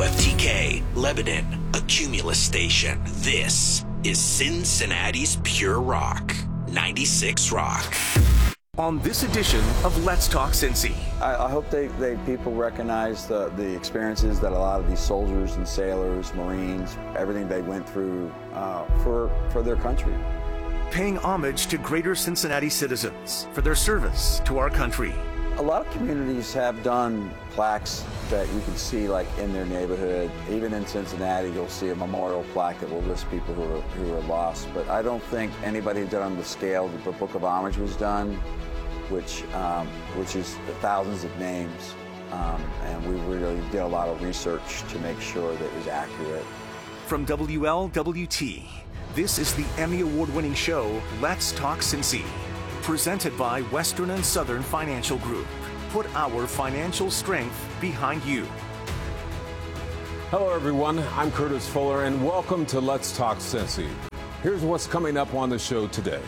WFTK, Lebanon, a Cumulus station. This is Cincinnati's Pure Rock, 96 Rock. On this edition of Let's Talk Cincy. I hope people recognize the experiences that a lot of these soldiers and sailors, Marines, everything they went through for their country. Paying homage to greater Cincinnati citizens for their service to our country. A lot of communities have done plaques that you can see like in their neighborhood. Even in Cincinnati, you'll see a memorial plaque that will list people who are lost. But I don't think anybody done on the scale that the Book of Homage was done, which is thousands of names. And we really did a lot of research to make sure that it was accurate. From WLWT, this is the Emmy Award-winning show, Let's Talk Cincy. Presented by Western and Southern Financial Group. Put our financial strength behind you. Hello, everyone. I'm Curtis Fuller, and welcome to Let's Talk Cincy. Here's what's coming up on the show today.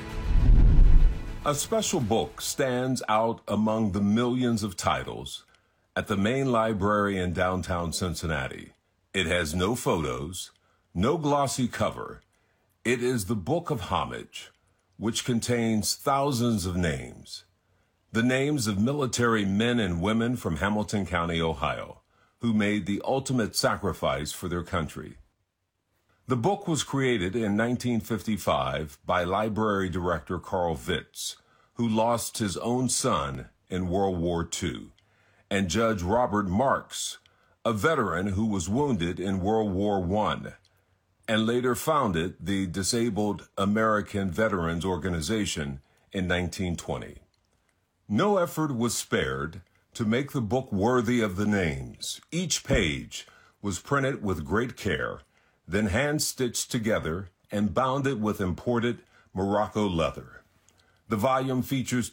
A special book stands out among the millions of titles at the main library in downtown Cincinnati. It has no photos, no glossy cover. It is the Book of Homage, which contains thousands of names. The names of military men and women from Hamilton County, Ohio, who made the ultimate sacrifice for their country. The book was created in 1955 by library director Carl Vitz, who lost his own son in World War II, and Judge Robert Marks, a veteran who was wounded in World War I, and later founded the Disabled American Veterans Organization in 1920. No effort was spared to make the book worthy of the names. Each page was printed with great care, then hand-stitched together and bounded with imported Morocco leather. The volume features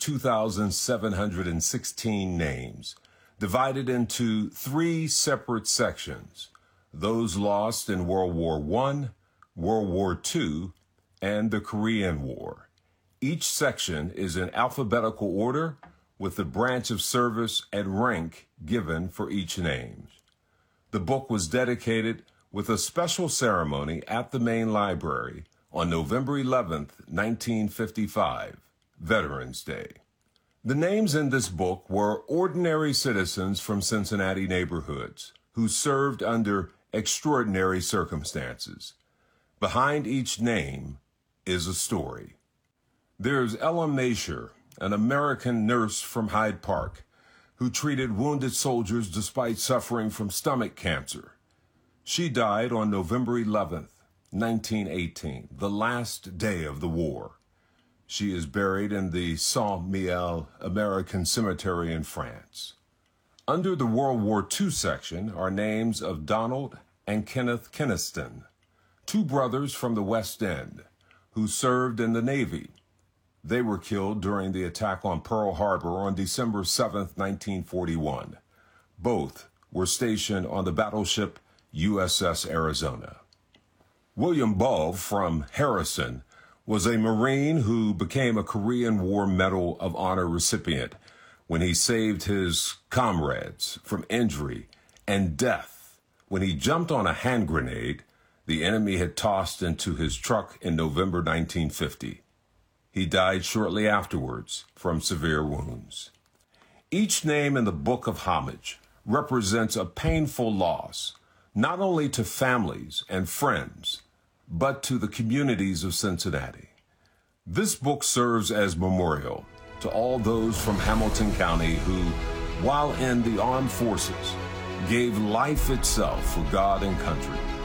2,716 names, divided into 3 separate sections: those lost in World War I, World War II, and the Korean War. Each section is in alphabetical order with the branch of service and rank given for each name. The book was dedicated with a special ceremony at the main library on November 11th, 1955, Veterans Day. The names in this book were ordinary citizens from Cincinnati neighborhoods who served under extraordinary circumstances. Behind each name is a story. There's Ella Masher, an American nurse from Hyde Park, who treated wounded soldiers despite suffering from stomach cancer. She died on November 11th, 1918, the last day of the war. She is buried in the Saint-Mihiel American Cemetery in France. Under the World War II section are names of Donald and Kenneth Keniston, 2 brothers from the West End who served in the Navy. They were killed during the attack on Pearl Harbor on December 7th, 1941. Both were stationed on the battleship USS Arizona. William Ball from Harrison was a Marine who became a Korean War Medal of Honor recipient when he saved his comrades from injury and death when he jumped on a hand grenade the enemy had tossed into his truck in November 1950. He died shortly afterwards from severe wounds. Each name in the Book of Homage represents a painful loss, not only to families and friends, but to the communities of Cincinnati. This book serves as memorial to all those from Hamilton County who, while in the armed forces, gave life itself for God and country.